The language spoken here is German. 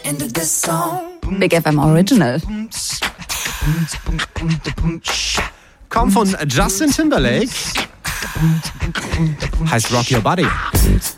Big FM Original. Kommt von Justin Timberlake. Heißt Rock Your Body.